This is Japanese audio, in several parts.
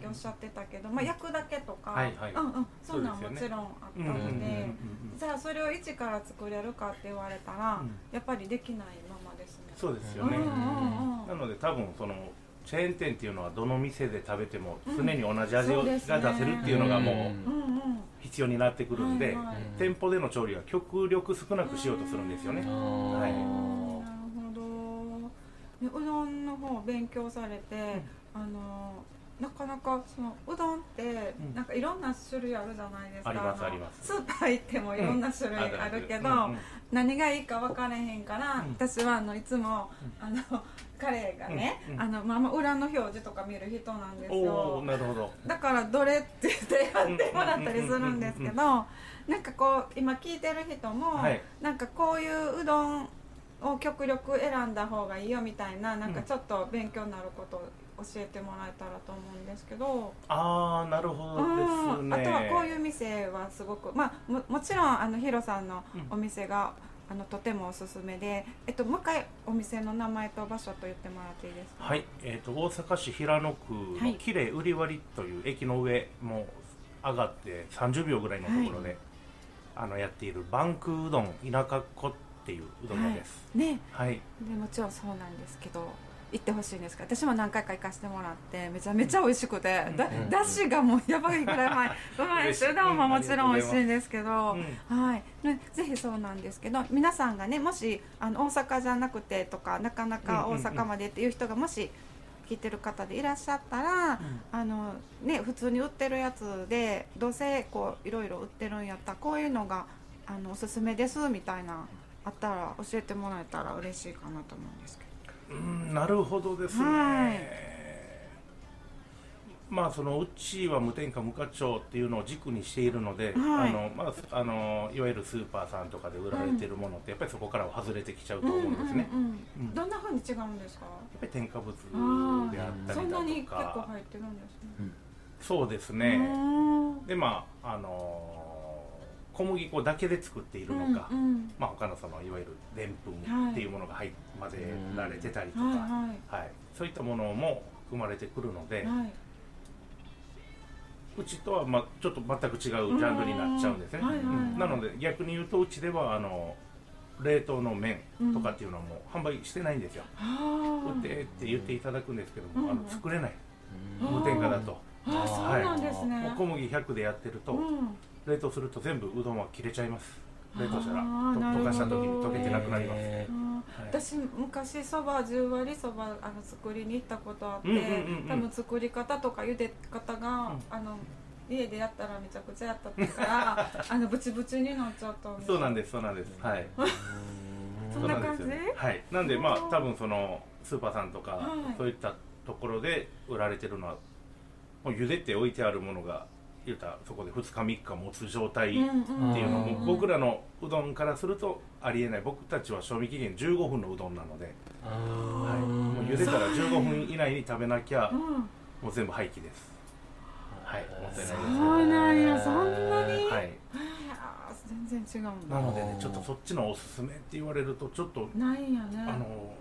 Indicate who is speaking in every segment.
Speaker 1: おっしゃってたけど、焼くだけとか、そんなんもちろんあったので、じゃあそれを一から作れるかって言われたら、やっぱりできないままですね。
Speaker 2: そうですよね。なので多分そのチェーン店っていうのはどの店で食べても常に同じ味が出せるっていうのがもう必要になってくるんで、店舗での調理は極力少なくしようとするんですよね。
Speaker 1: なるほど。うどんの方を勉強されて、なかなかそのうどんってなんかいろんな種類あるじゃないですか。
Speaker 2: ありますあります。
Speaker 1: スーパー行ってもいろんな種類あるけど、何がいいか分からへんから、私はいつも彼がね、裏の表示とか見る人なんですよ。
Speaker 2: なるほど。
Speaker 1: だからどれって言ってやってもらったりするんですけど、なんかこう今聞いてる人も、なんかこういううどんを極力選んだ方がいいよみたいな、なんかちょっと勉強になることを教えてもらえたらと思うんですけど。
Speaker 2: なるほどですね。
Speaker 1: あとはこういう店はすごく、もちろんヒロさんのお店が、とてもおすすめで、もう一回お店の名前と場所と言ってもらっていいですか。
Speaker 2: はい、大阪市平野区のきれい売り割という駅の上も上がって30秒ぐらいのところで、やっているバンクうどん田舎っ子っていううどん屋です。で
Speaker 1: もちろんそうなんですけど、行ってほしいんですけど、私も何回か行かせてもらってめちゃめちゃ美味しくて、だしがもうやばいぐらいうまいし、うどんももちろん美味しいんですけど、ぜひそうなんですけど、皆さんがね、もし大阪じゃなくてとか、なかなか大阪までっていう人がもし聞いてる方でいらっしゃったら、普通に売ってるやつでどうせこういろいろ売ってるんやったら、こういうのがおすすめですみたいなあったら教えてもらえたら嬉しいかなと思うんですけど。
Speaker 2: なるほどですね。そのうちは無添加無課徴っていうのを軸にしているので、いわゆるスーパーさんとかで売られているものってやっぱりそこからは外れてきちゃうと思うんですね。
Speaker 1: どんな風に違うんですか。や
Speaker 2: っぱり添加物であったりだとか。
Speaker 1: そんなに結構入ってるんですね。
Speaker 2: そうですね。で小麦粉だけで作っているのか、他のそのいわゆるでんぷんっていうものが混ぜられてたりとか、そういったものも生まれてくるので、うちとはちょっと全く違うジャンルになっちゃうんですね。なので逆に言うと、うちでは冷凍の麺とかっていうのはもう販売してないんですよ。売ってって言っていただくんですけども、作れない、無添加だと。
Speaker 1: そうなんですね。
Speaker 2: もう小麦100でやってると、冷凍すると全部うどんは切れちゃいます。冷凍したら溶かした時に溶けてなくなります。
Speaker 1: 私昔そば10割そば作りに行ったことあって、多分作り方とか茹で方が家でやったらめちゃくちゃやったからブチブチになっちゃったんです。
Speaker 2: そうなんです、そうなんです。はい。
Speaker 1: そんな感じ。
Speaker 2: はい。なんで多分そのスーパーさんとかそういったところで売られてるのは、もう茹でて置いてあるものが言うたらそこで2日3日持つ状態っていうのも、僕らのうどんからするとありえない。僕たちは賞味期限15分のうどんなので、もう茹でたら15分以内に食べなきゃもう全部廃棄です。もったいないです。
Speaker 1: そうなんや、そんなに。全然違うんだ。
Speaker 2: なのでね、ちょっとそっちのおすすめって言われるとちょっと
Speaker 1: ないんやね。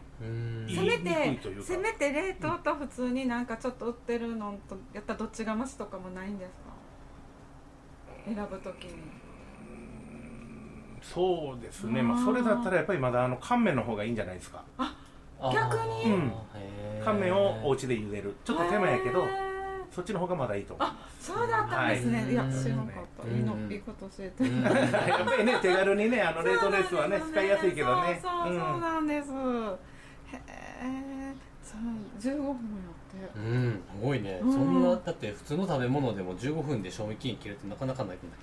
Speaker 1: せめて冷凍と普通になんかちょっと売ってるのとやったらどっちがマシとかもないんですか、選ぶときに。
Speaker 2: そうですね、それだったらやっぱりまだ乾麺の方がいいんじゃないですか。
Speaker 1: 逆に
Speaker 2: 乾麺をお家で茹でる、ちょっと手間やけどそっちの方がまだいいと思います。
Speaker 1: そうだったんですね。いや、知らなかった。いいこと教えて。
Speaker 2: やっぱりね、手軽にね、冷凍のやつはね、使いやすいけどね。
Speaker 1: そうなんです。へえ、15分やって。
Speaker 3: すごいね。そんな、だって普通の食べ物でも15分で賞味期限切るってなかなかないくない？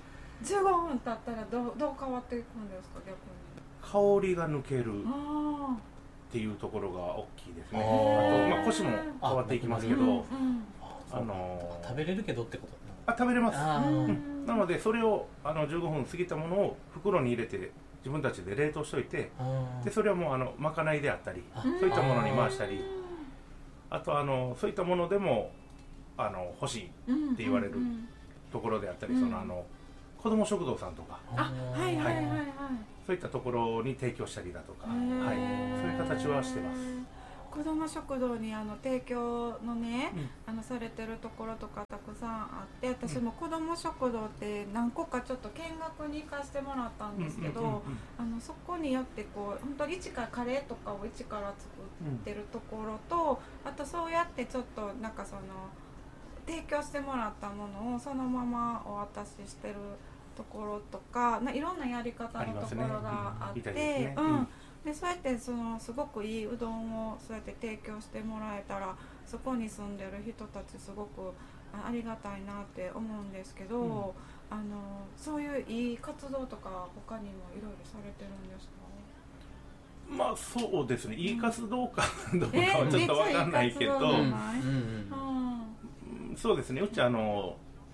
Speaker 1: 15 分経ったらどう変わっていくんですか、逆に。
Speaker 2: 香りが抜けるっていうところが大きいですね。あとコシも変わっていきますけど、
Speaker 3: 食べれるけどってこと
Speaker 2: だ。食べれます。なのでそれを15分過ぎたものを袋に入れて自分たちで冷凍しといて、でそれをもうまかないであったり、そういったものに回したり、あとそういったものでも欲しいって言われるところであったり、その子ども食堂さんとか、そういったところに提供したりだとか、そういう形はしてます。
Speaker 1: 子ども食堂に提供のね、されてるところとかたくさんあって、私も子ども食堂って何個かちょっと見学に行かせてもらったんですけど、そこによってこう本当に一からカレーとかを一から作ってるところと、あとそうやってちょっとなんかその提供してもらったものをそのままお渡ししてるところとか、いろんなやり方のところがあって、でそうやってすごくいいうどんをそうやって提供してもらえたら、そこに住んでる人たちすごくありがたいなって思うんですけど、そういういい活動とか他にもいろいろされてるんですか？
Speaker 2: まあそうですね、いい活動かどうかはちょっと分かんないけど、そうですね、うちオー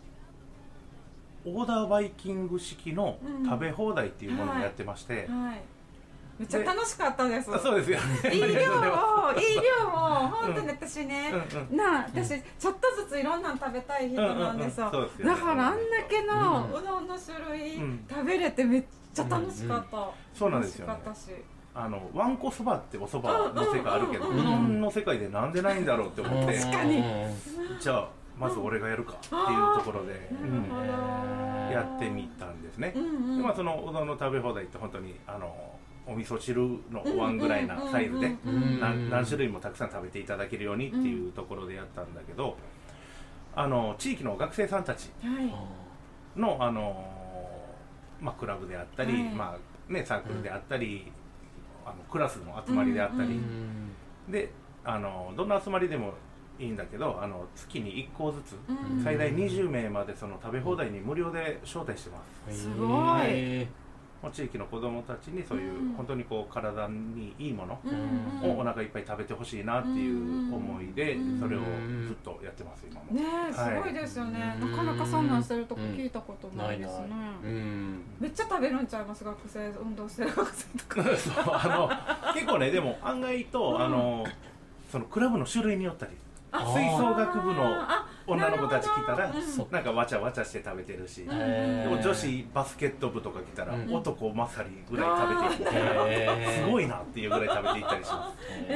Speaker 2: ダーバイキング式の食べ放題っていうものをやってまして、
Speaker 1: めっちゃ楽しかったです。
Speaker 2: そうですよね。
Speaker 1: いい量も本当に私ね、私ちょっとずついろんなの食べたい人なんですよ。だからあんだけのうどんの種類食べれてめっちゃ楽しかった。
Speaker 2: そうなんですよね。わんこそばっておそばの世界あるけど、うどんの世界でなんでないんだろうって思って、
Speaker 1: 確かに
Speaker 2: じゃあまず俺がやるかっていうところでやってみたんですね。でそのうどんの食べ放題って本当にお味噌汁のお椀ぐらいなサイズで何種類もたくさん食べていただけるようにっていうところでやったんだけど、地域の学生さんたちの、クラブであったり、サークルであったり、クラスの集まりであったりで、どんな集まりでもいいんだけど、月に1校ずつ最大20名までその食べ放題に無料で招待してます。
Speaker 1: すごい。
Speaker 2: 地域の子どもたちにそういう本当にこう体にいいものをお腹いっぱい食べてほしいなっていう思いで、それをずっとやってます今も。
Speaker 1: ね、すごいですよね。なかなかそんなんしてるとこ聞いたことないですね。めっちゃ食べるんちゃいます？学生運動してる学生とか。
Speaker 2: 結構ね、でも案外とそのクラブの種類によったり、吹奏楽部の女の子たち来たらなんかわちゃわちゃして食べてるし、でも女子バスケット部とか来たら男まさりぐらい食べていってすごいなっていうぐらい食べていったりします。
Speaker 1: すごい。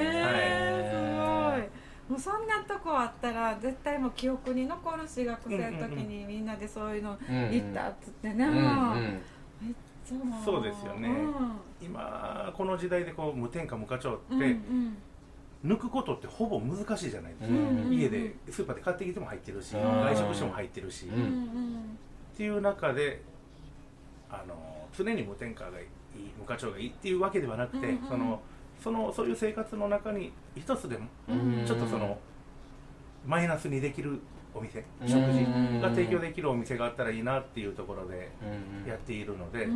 Speaker 1: もうそんなとこあったら絶対もう記憶に残るし、学生の時にみんなでそういうの行ったっつってね。めっちゃ
Speaker 2: そうですよね。今この時代でこう無添加無加糖って抜くことってほぼ難しいじゃないですか。家でスーパーで買ってきても入ってるし、外食しても入ってるし、っていう中で常に無添加がいい、無加糖がいいっていうわけではなくて、そういう生活の中に一つでもちょっとそのマイナスにできるお店、食事が提供できるお店があったらいいなっていうところでやっているので、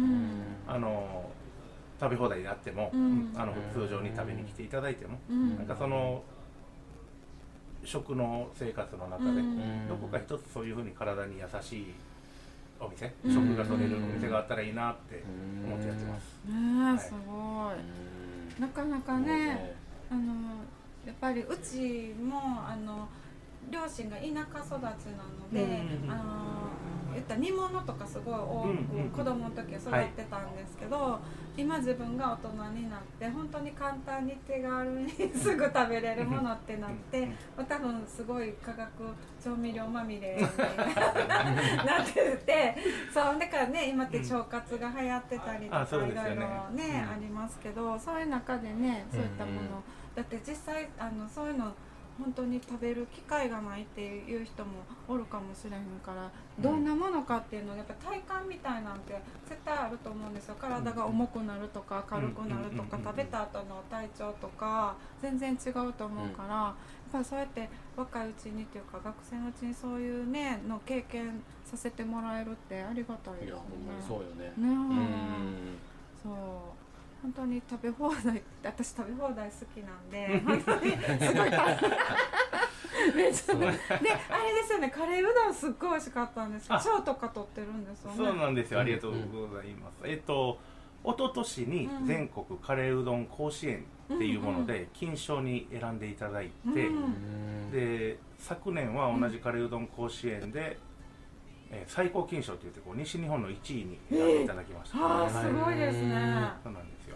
Speaker 2: 食べ放題であっても、通常に食べに来ていただいても、なんかその食の生活の中でどこか一つそういうふうに体に優しいお店、食が取れるお店があったらいいなって思ってやってます。
Speaker 1: すごい。なかなかね、やっぱりうちも両親が田舎育ちなので、言った煮物とかすごい多く子供の時は育ってたんですけど、今自分が大人になって本当に簡単に手軽にすぐ食べれるものってなって多分すごい化学調味料まみれになってて、そうだからね、今って腸活が流行ってたりとかいろいろねありますけど、そういう中でね、そういったものだって実際そういうの本当に食べる機会がないっていう人もおるかもしれへんから、どんなものかっていうのがやっぱ体感みたいなんて絶対あると思うんですよ。体が重くなるとか軽くなるとか、食べた後の体調とか全然違うと思うから、やっぱりそうやって若いうちにっていうか学生のうちにそういうねの経験させてもらえるってありがたいですね。いや、ほんまに
Speaker 3: そうよね。
Speaker 1: そう本当に食べ放題、私食べ放題好きなんで本当にすごいめっちゃで、あれですよね、カレーうどんすっごい美味しかったんですけど、賞とか取ってるんですよね。
Speaker 2: そうなんですよ、ありがとうございます。一昨年に全国カレーうどん甲子園っていうもので金賞に選んでいただいて、で昨年は同じカレーうどん甲子園で最高金賞といってこう西日本の1位に選んでいただきました。
Speaker 1: すごいですね。
Speaker 2: そうなんですよ。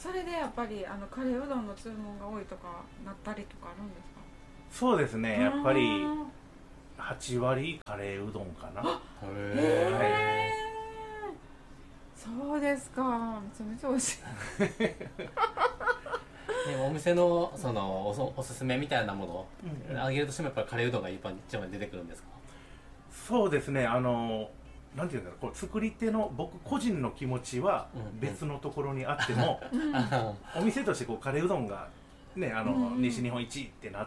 Speaker 1: それでやっぱりカレーうどんの注文が多いとかなったりとかあるんですか？
Speaker 2: そうですね、やっぱり8割カレーうどんかな。
Speaker 1: へえ、そうですか。めちゃめちゃ美味しい。
Speaker 3: お店のそのおすすめみたいなものをあげるとしてもやっぱりカレーうどんが一番出てくるんですか？
Speaker 2: そうですね、なんていうんだろう、こう作り手の僕個人の気持ちは別のところにあっても、お店としてこうカレーうどんがね、西日本一ってなって、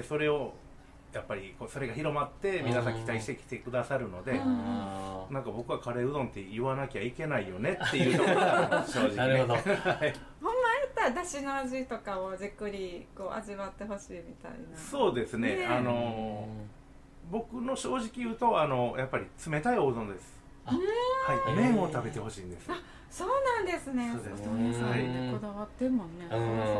Speaker 2: それをやっぱりこうそれが広まって皆さん期待してきてくださるので、なんか僕はカレーうどんって言わなきゃいけないよねっていうところが正直ね。
Speaker 3: なるほど。
Speaker 1: ほんま言ったらだしの味とかをじっくりこう味わってほしいみたいな。
Speaker 2: そうですね。僕の正直言うとやっぱり冷たいおうどんです。はい、麺を食べてほしいんです。
Speaker 1: そうなんですね。
Speaker 3: そうです
Speaker 1: ね。はい、こだわってもんね。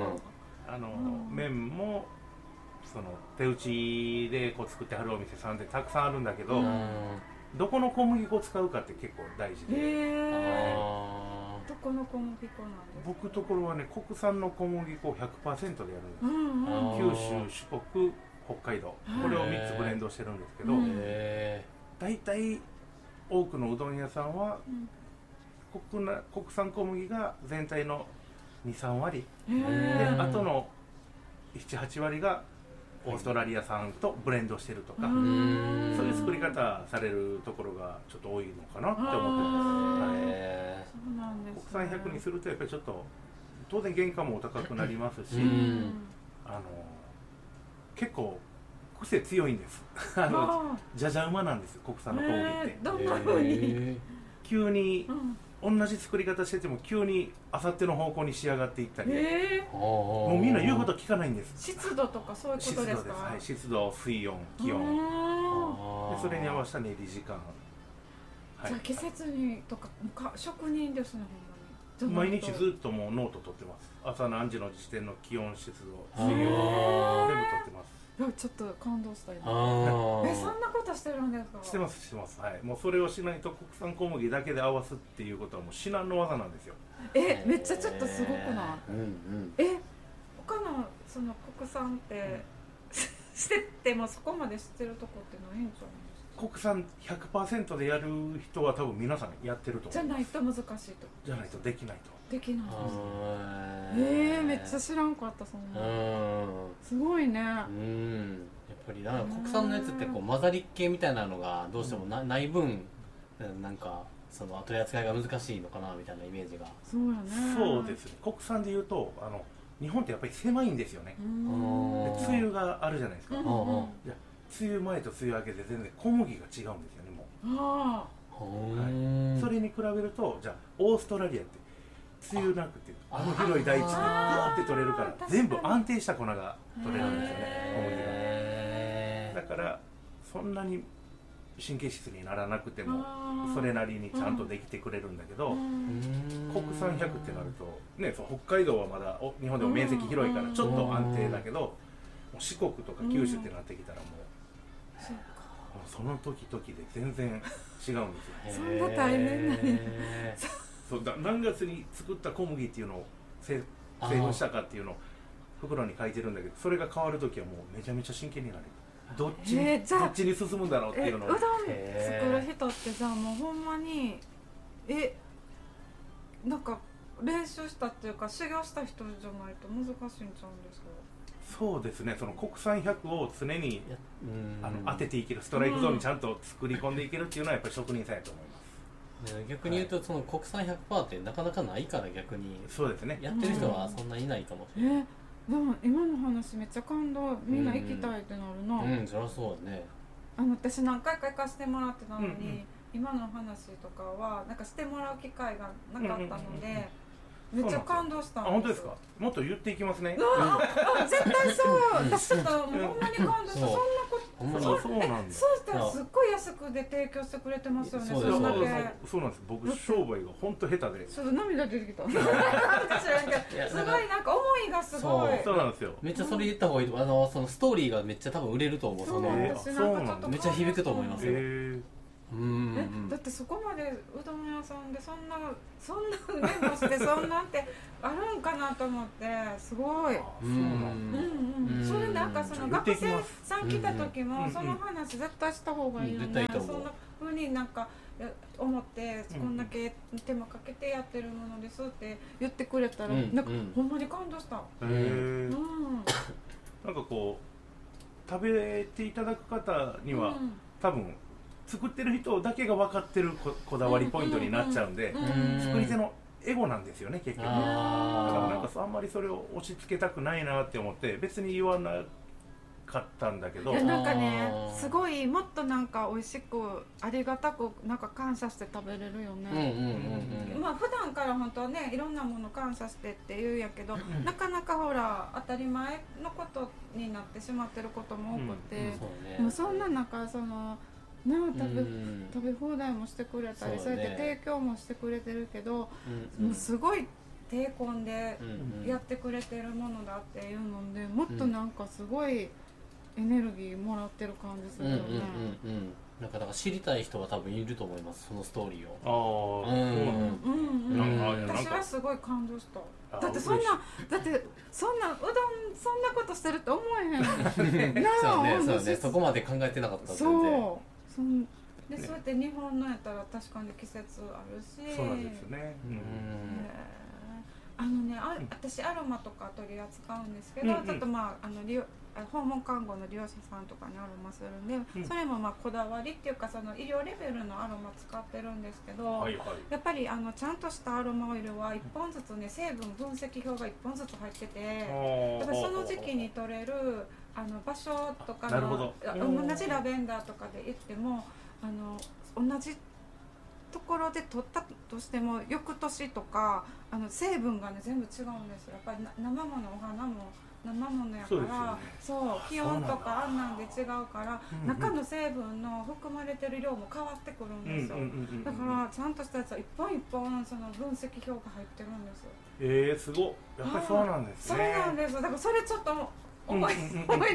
Speaker 2: 麺もその手打ちでこう作ってはるお店さんでたくさんあるんだけど、どこの小麦粉を使うかって結構大事で。
Speaker 1: どこの小麦粉なんですか？
Speaker 2: 僕のところはね、国産の小麦粉 100% でやるんです。九州、四国、北海道、これを3つブレンドしてるんですけど、大体多くのうどん屋さんは国産小麦が全体の 2,3 割で、あとの 7,8 割がオーストラリア産とブレンドしてるとか、そういう作り方されるところがちょっと多いのかなって思ってます。国産100にするとやっぱりちょっと当然原価もお高くなりますし、結構癖強いんです。じゃじゃ馬なんですよ、国産の小麦って。
Speaker 1: どんな風に
Speaker 2: 急に同じ作り方してても急にあさっての方向に仕上がっていったり、もうみんな言うこと聞かないんです。
Speaker 1: 湿度とかそういうことですか？
Speaker 2: はい、湿度、水温、気温で、それに合わせた練り時間。
Speaker 1: じゃあ季節にとか職人ですね、ほん
Speaker 2: まに。毎日ずっともうノート取ってます。朝何時の時点の気温、湿度、水温全部取ってます。
Speaker 1: ちょっと感動した今。そんなことしてるんですか？
Speaker 2: してます、してます。はい、もうそれをしないと国産小麦だけで合わすっていうことはもう至難の技なんですよ。
Speaker 1: めっちゃちょっとすごくない？他のその国産ってしててもそこまで知ってるとこってないんじゃないですか？
Speaker 2: 国産 100% でやる人は多分皆さんやってると思う。
Speaker 1: じゃないと難しいと。
Speaker 2: じゃないとできないと。
Speaker 1: できないです。めっちゃ知らんかった、そんな。すごいね。やっ
Speaker 3: ぱり国産のやつってこう混ざり系みたいなのがどうしてもない分、なんかその取り扱いが難しいのかなみたいなイメージが。
Speaker 1: そうやね。
Speaker 2: そうですね。国産でいうと日本ってやっぱり狭いんですよね。で梅雨があるじゃないですか。梅雨前と梅雨明けで全然小麦が違うんですよね、もう。それに比べると、じゃあオーストラリアって梅雨なくて広い大地でグーって取れるから全部安定した粉が取れるんですよね、小麦が。だからそんなに神経質にならなくてもそれなりにちゃんとできてくれるんだけど、国産100ってなるとね、北海道はまだ日本でも面積広いからちょっと安定だけど、四国とか九州ってなってきたらもうその時々で全然違うんですよ。
Speaker 1: そんな大変なんや。
Speaker 2: そうだ、何月に作った小麦っていうのを製粉したかっていうのを袋に書いてるんだけど、それが変わる時はもうめちゃめちゃ真剣になる。どっちに進むんだろうっていうのを。
Speaker 1: うどん作る人ってじゃあもうほんまになんか練習したっていうか修行した人じゃないと難しいんちゃうんですか？
Speaker 2: そうですね、その国産100を常に当てていける、ストライクゾーンにちゃんと作り込んでいけるっていうのはやっぱり職人さんやと思います。
Speaker 3: 逆に言うとその国産 100% ってなかなかないから逆に
Speaker 2: そうですね、
Speaker 3: やってる人はそんないないかもしれない。
Speaker 1: でも今の話めっちゃ感動。みんな行きたいってなるな。
Speaker 3: そりゃそうだね。
Speaker 1: 私何回か行かせてもらってたのに、今の話とかはなんかしてもらう機会がなかったので、めっちゃ感動したんです。
Speaker 2: 本当ですか？もっと言っていきますね。
Speaker 1: 絶対そう。私とほんまに感動した。そんなこと
Speaker 2: そうなんです。
Speaker 1: そうしたらすっごい安くで提供してくれてますよね。
Speaker 2: そうなんです。僕商売が本当下手で。
Speaker 1: ちょっと涙出てきた。すごいなんか思いがすごい。
Speaker 2: そうなんですよ。
Speaker 3: めっちゃそれ言った方がいいと。そのストーリーがめっちゃ多分売れると思う。
Speaker 1: そうなんです。
Speaker 3: めっちゃ響くと思いますよ。
Speaker 1: だってそこまでうどん屋さんでそんなメモしてそんなんってあるんかなと思ってすごい。それなんかその学生さん来た時もその話絶対した方がいいよね。そんな風になんか思ってこんだけ手間かけてやってるものですって言ってくれたらなんかほんまに感動した。
Speaker 2: なんかこう食べていただく方には多分作ってる人だけが分かってるこだわりポイントになっちゃうんで、作り手のエゴなんですよね結局。だからなんかあんまりそれを押し付けたくないなって思って別に言わなかったんだけど、
Speaker 1: なんかねすごいもっとなんか美味しくありがたくなんか感謝して食べれるよね。まあ普段から本当はねいろんなもの感謝してって言うんやけど、なかなかほら当たり前のことになってしまってることも多くて、もうそんな中その食べ放題もしてくれたり、そうやって提供もしてくれてるけど、もうすごい低根でやってくれてるものだっていうので、もっとなんかすごいエネルギーもらってる感じするよね。
Speaker 3: なんか知りたい人は多分いると思います、そのストーリー
Speaker 2: を。
Speaker 1: 私はすごい感動した。だってそんなうどんそんなことしてるって思えへん。
Speaker 3: そうね、そこまで考えてなかった。
Speaker 1: でそうやって日本のやったら確かに季節あるし。
Speaker 2: そうなんですね。
Speaker 1: 私アロマとか取り扱うんですけど、ちょっと訪問看護の利用者さんとかにアロマするんで、それもこだわりっていうかその医療レベルのアロマ使ってるんですけど、やっぱりちゃんとしたアロマオイルは1本ずつね成分分析表が1本ずつ入ってて、やっぱりその時期に取れる場所とかの同じラベンダーとかで言っても同じところで取ったとしても翌年とか成分がね全部違うんですよ。やっぱり生ものお花も生ものやから、そう気温とかあんなんで違うから、中の成分の含まれてる量も変わってくるんですよ。だからちゃんとしたやつは一本一本その分析表が入ってるんですよ。
Speaker 2: すごい。やっぱりそうなんですね。
Speaker 1: そうなんです。だからそれちょっと思い出して普通に売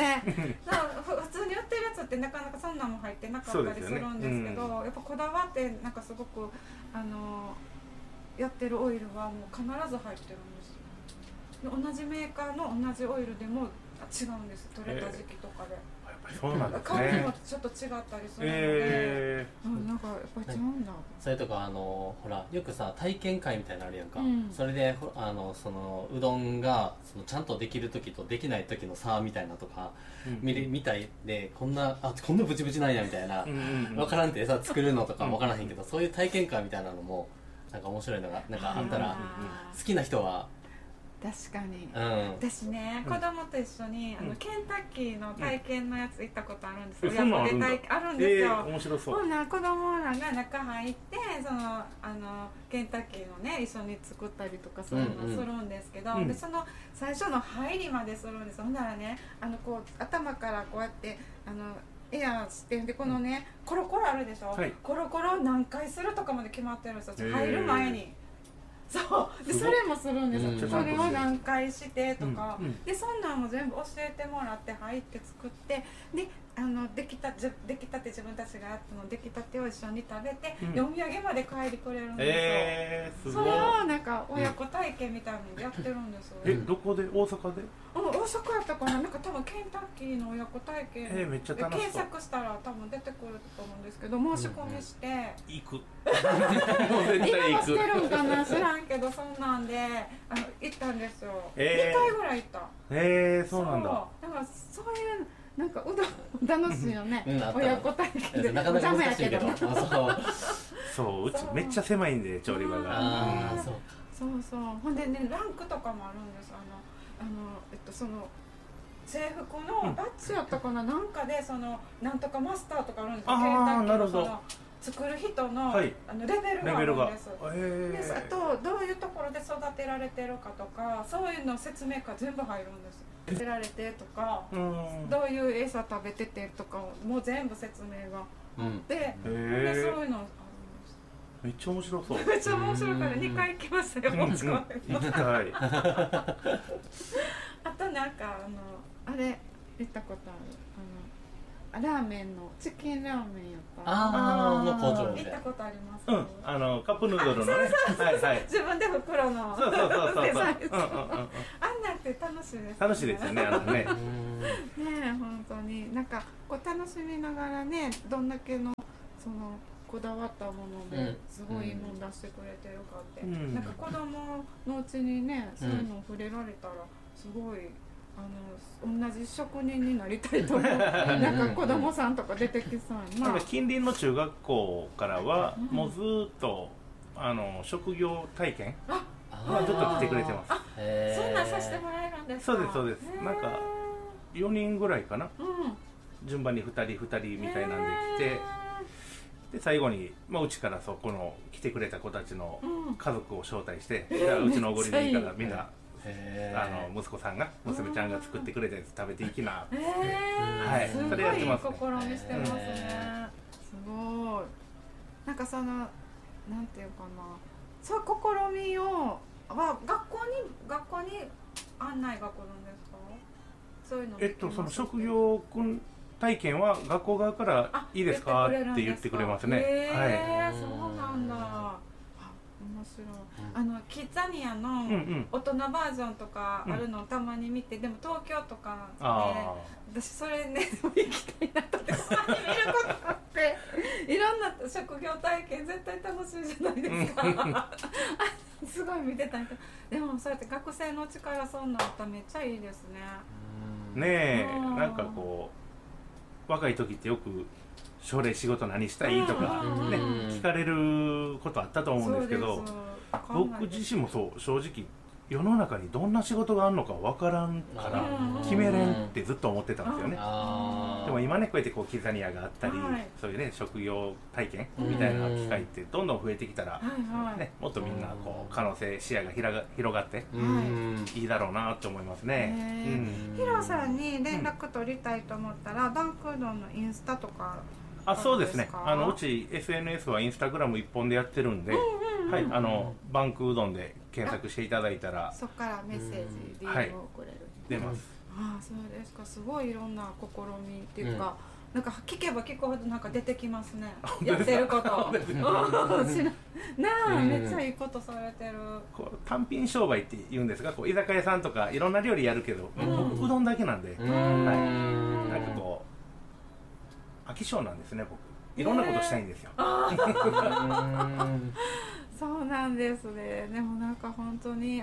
Speaker 1: ってるやつってなかなかそんなんも入ってなかったりするんですけど、やっぱこだわってなんかすごくやってるオイルはもう必ず入ってるんですよ。同じメーカーの同じオイルでも違うんです。取れた時期とかで。
Speaker 2: やっぱりそうなんですね。
Speaker 1: 香りもちょっと違ったりするので、なんかやっぱり違うんだ。
Speaker 3: それとかほらよくさ体験会みたいなのあるやんか。それでそのうどんがちゃんとできる時とできない時の差みたいなとか見たいで、こんなブチブチなんやみたいな分からんってさ作るのとか分からへんけど、そういう体験会みたいなのもなんか面白いのがなんかあったら好きな人は。
Speaker 1: 確かに、私ね子供と一緒にケンタッキーの体験のやつ行ったことあるんですよ。
Speaker 2: そんなんあるんだ。
Speaker 1: あるんですよ。
Speaker 2: 面白そう。
Speaker 1: ほんなら子供らが中入ってケンタッキーのね一緒に作ったりとかそういうのするんですけど、でその最初の入りまでするんです。ほんならねこう頭からこうやってエアーしてでこのねコロコロあるでしょ、コロコロ何回するとかまで決まってるんですよ。入る前に。そうでそれもするんですよ。それを何回してとか、でそんなんも全部教えてもらって入って作って、でできたて自分たちがやったの出来たてを一緒に食べて、読み上げまで帰りくれるんですよ。それをなんか親子体験みたいなのでやってるんですよ。
Speaker 2: どこで？大阪で？
Speaker 1: 大阪やったかな。なんか多分ケンタッキーの親子体験、
Speaker 2: めっちゃ楽しそう。
Speaker 1: 検索したら多分出てくると思うんですけど、申し込みして
Speaker 2: 行く。
Speaker 1: 今もしてるんかな知らんけど、そんなんで行ったんですよ。2回ぐらい行った。
Speaker 2: そうなんだ。
Speaker 1: だからそういうなんかうどん楽しいよね。親子体験で
Speaker 3: なかなか難しいけど。
Speaker 2: そう、うちめっちゃ狭いんで調理場が。
Speaker 1: そうそう。ほんでねランクとかもあるんです。その制服のバッジやったかな、なんかでなんとかマスターとかあるんですよ。ケンタッキーのその作る人のレベルがあるんです。であとどういうところで育てられてるかとか、そういうの説明が全部入るんです。育てられてとか、どういう餌食べててとかもう全部説明があって、でそういうの。
Speaker 2: めっちゃ面白そう。
Speaker 1: めっちゃ面白いから2回行きましたよ。持ち込んで。
Speaker 2: 行きたい。
Speaker 1: あとなんかあれ行ったことラーメンのチキンラーメンやった
Speaker 3: 工場
Speaker 1: 行ったことあります？
Speaker 2: カップヌードルのね、はいはい、
Speaker 1: 自分で袋の
Speaker 2: そう
Speaker 1: あんなんって楽しいですね。
Speaker 2: 楽しいですよね、ね
Speaker 1: ねえ、本当になんかこう楽しみながらね、どんだけのそのこだわったものですごいいいもん出してくれてるかって、なんか子供のうちにね、そういうの触れられたらすごい同じ職人になりたいと思うなんか子供さんとか出てきそうな。
Speaker 2: 近隣の中学校からはもうずっと職業体験はずっと来てくれてます。
Speaker 1: そんなんさせてもらえるんですか？
Speaker 2: そうですそうです。なんか4人ぐらいかな、順番に2人2人みたいなんで来て、で最後に、うちからそこの来てくれた子たちの家族を招待して、じゃあうちのおごりでいいからみんな息子さんが娘ちゃんが作ってくれたやつ食べていきなって、はい、それやってますね。
Speaker 1: すごい試みしてますね。すごい。なんかそのなんていうかな、そういう試みを学校に案内が来るんですか？そういうの。
Speaker 2: その職業体験は学校側からいいですかって言ってくれますね。
Speaker 1: はい。そうなんだ。面白い。キッザニアの大人バージョンとかあるのをたまに見て、でも東京とかで、私それね行きたいなとってたまに見ることあって、いろんな職業体験絶対楽しいじゃないですか。すごい見てたけど、でもそうやって学生のうちからそんなんあったらめっちゃいいですね。
Speaker 2: ねえ、なんかこう若い時ってよく将来仕事何したいとかね、聞かれることあったと思うんですけど、僕自身もそう正直世の中にどんな仕事があるのか分からんから決めれんってずっと思ってたんですよね。でも今ねこうやってこうキッザニアがあったり、そういうね職業体験みたいな機会ってどんどん増えてきたらね、もっとみんなこう可能性視野が広がっていいだろうなって思いますね。
Speaker 1: ヒロさんに連絡取りたいと思ったらバンクードンのインスタとか
Speaker 2: そうですね。うち SNS はインスタグラム一本でやってるんで、はい、バンクうどんで検索していただいたら、
Speaker 1: そこからメッセージ DM を送れる。
Speaker 2: 出ます。
Speaker 1: そうですか。すごいいろんな試みっていうか、なんか聞けば聞くほどなんか出てきますね。やってること。なあ、めっちゃいいことされてる。
Speaker 2: 単品商売って言うんですが、居酒屋さんとかいろんな料理やるけど、僕うどんだけなんで、なんかこう。飽き性なんですね、僕。いろんなことしたいんですよ。
Speaker 1: そうなんですね。でもなんか本当に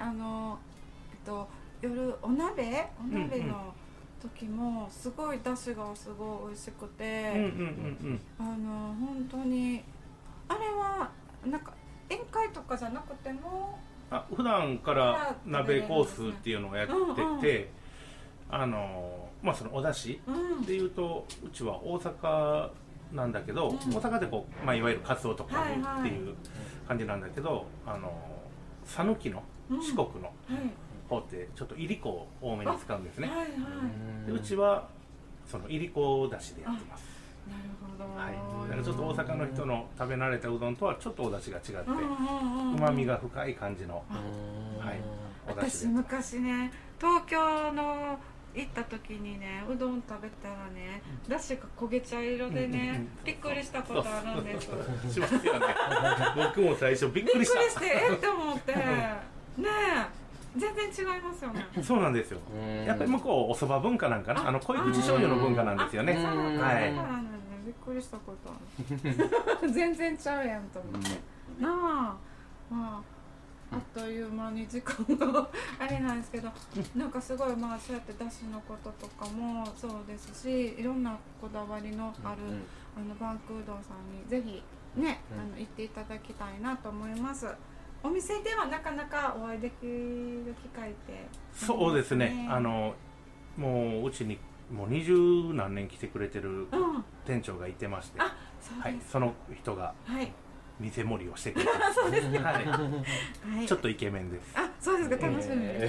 Speaker 1: 夜お鍋の時もすごい出汁がすごい美味しくて、本当にあれはなんか宴会とかじゃなくても
Speaker 2: 普段から鍋コースっていうのをやってて、そのお出汁でいうと、うちは大阪なんだけど、大阪でこう、いわゆるカツオとかっていう感じなんだけど、讃岐の四国の方ってちょっといりこを多めに使うんですね。でうちはそのいりこだしでやってます。
Speaker 1: なるほど。
Speaker 2: だからちょっと大阪の人の食べ慣れたうどんとはちょっとお出汁が違って、旨味が深い感じのお出汁で。
Speaker 1: 私昔ね、東京の行った時にね、うどん食べたらね、だしが焦げ茶色でね、びっくりしたことあるんです。
Speaker 2: しますよね。僕も最初びっくりした。
Speaker 1: びっくりしてって思ってねえ、全然違いますよね。
Speaker 2: そうなんですよ。やっぱり向こうお蕎麦文化なんかな、濃い口醤油の文化なんですよね。
Speaker 1: はい。びっくりしたことある。全然ちゃうやんと思って。なあ。あっという間に時間があれなんですけど、なんかすごいそうやってだしのこととかもそうですし、いろんなこだわりのあるバンクうどんさんにぜひね、行っていただきたいなと思います。お店ではなかなかお会いできる機会って、
Speaker 2: そうですね。もううちにもう20何年来てくれてる店長がいてまして、その人が。店盛りをしてくれて
Speaker 1: そうですね。
Speaker 2: ちょっとイケメンです。
Speaker 1: そうですか。楽しみです。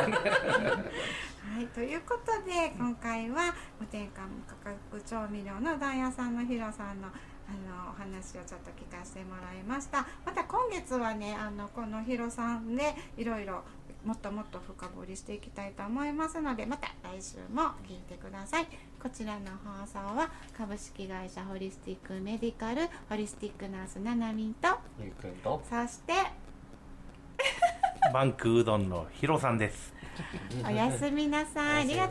Speaker 1: ということで今回は無添加無価格調味料のダイヤさんのヒロさんのお話をちょっと聞かせてもらいました。また今月はねこのヒロさんでいろいろもっともっと深掘りしていきたいと思いますので、また来週も聞いてください。こちらの放送は株式会社ホリスティックメディカルホリスティックナースななみんと
Speaker 3: ゆうくんと、
Speaker 1: そして
Speaker 2: バンクうどんのヒロさんです。
Speaker 1: おやすみなさい。ありがとう